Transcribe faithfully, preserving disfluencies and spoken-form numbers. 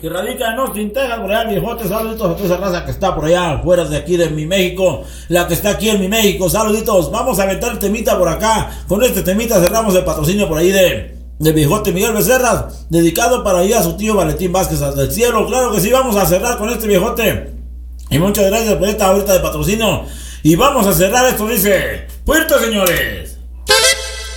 que radica en Austin, Texas, por allá, viejote. Saluditos a toda esa raza que está por allá, fuera de aquí de mi México, la que está aquí en mi México. Saluditos, vamos a aventar el temita por acá. Con este temita cerramos el patrocinio por ahí de, de viejote Miguel Becerra, dedicado para allá a su tío Valentín Vázquez hasta el cielo. Claro que sí, vamos a cerrar con este viejote. Y muchas gracias por esta ahorita de patrocinio. Y vamos a cerrar esto, dice: ¡puerto, señores!